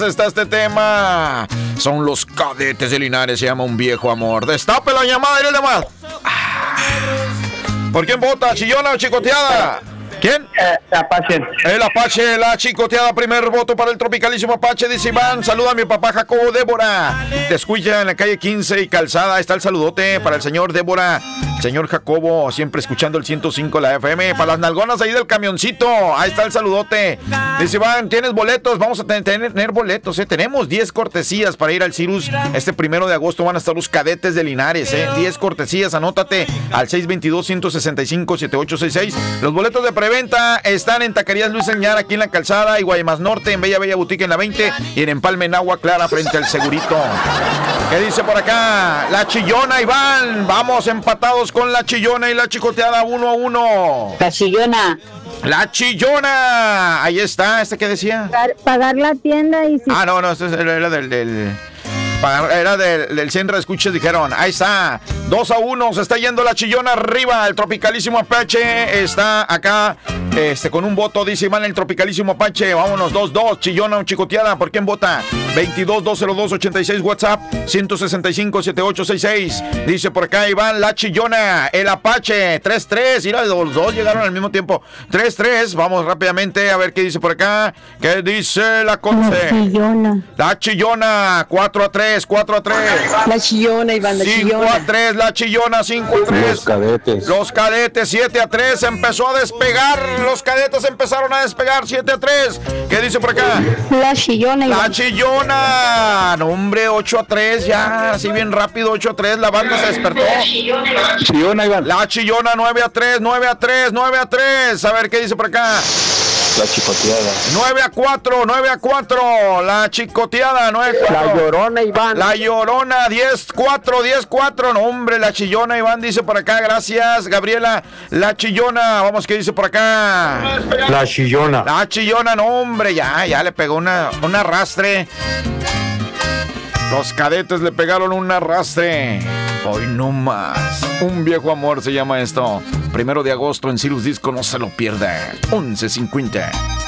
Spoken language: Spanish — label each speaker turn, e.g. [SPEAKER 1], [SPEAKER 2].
[SPEAKER 1] está este tema. Son los Cadetes de Linares, se llama Un Viejo Amor. Destape la llamada y el demás. ¿Por quién vota? ¿Chillona o chicoteada? ¿Quién?
[SPEAKER 2] Apache.
[SPEAKER 1] El Apache, la chicoteada, primer voto para el tropicalísimo Apache, dice Iván. Saluda a mi papá Jacobo Débora. Te escucha en la calle 15 y Calzada. Ahí está el saludote para el señor Débora. Señor Jacobo, siempre escuchando el 105 la FM. Para las nalgonas ahí del camioncito. Ahí está el saludote. Dice Iván, ¿tienes boletos? Vamos a tener boletos, Tenemos 10 cortesías para ir al Cirrus. Este 1 de agosto van a estar los Cadetes de Linares, 10 cortesías. Anótate al 622-165-7866. Los boletos de preventa están en Taquerías Luis Señar, aquí en la Calzada, y Guaymas Norte, en Bella Boutique en la 20, y en Empalme en Agua Clara frente al Segurito. ¿Qué dice por acá? La Chillona, Iván. Vamos empatados con la Chillona y la chicoteada 1-1.
[SPEAKER 3] La Chillona.
[SPEAKER 1] La Chillona. Ahí está. ¿Qué decía?
[SPEAKER 4] Pagar la tienda y...
[SPEAKER 1] No, este era del centro de escuchas, dijeron. Ahí está, 2-1, se está yendo la Chillona arriba. El tropicalísimo Apache está acá con un voto, dice Iván, el tropicalísimo Apache. Vámonos, 2-2, Chillona o chicoteada. ¿Por quién vota? 22-202-86 WhatsApp, 165-7866. Dice por acá Iván, la Chillona, el Apache, 3-3. Mira, los dos llegaron al mismo tiempo. 3-3, vamos rápidamente a ver qué dice por acá. ¿Qué dice la Conce? La Chillona, 4-3. 4-3.
[SPEAKER 3] La Chillona, Iván, la Chillona.
[SPEAKER 1] 5-3, la Chillona, 5-3. Los Cadetes, 7-3. Empezó a despegar. Los Cadetes empezaron a despegar, 7-3. ¿Qué dice por acá?
[SPEAKER 4] La Chillona, Iván.
[SPEAKER 1] La Chillona. No, hombre, 8-3. Ya, así bien rápido, 8-3. La banda se despertó.
[SPEAKER 2] Chillona, Iván.
[SPEAKER 1] La Chillona, 9-3, 9-3, 9-3. A ver qué dice por acá.
[SPEAKER 2] La chicoteada.
[SPEAKER 1] 9-4, 9-4. La chicoteada, 9-4.
[SPEAKER 3] La Llorona, Iván.
[SPEAKER 1] La Llorona, 10-4, 10-4. No, hombre, la Chillona, Iván, dice por acá. Gracias, Gabriela. La Chillona, vamos, ¿qué dice por acá?
[SPEAKER 2] La Chillona.
[SPEAKER 1] La Chillona, no, hombre, ya le pegó un arrastre. Los Cadetes le pegaron un arrastre. Hoy no más. Un Viejo Amor se llama esto. 1 de agosto en Cirrus Disco, no se lo pierda. 11:50.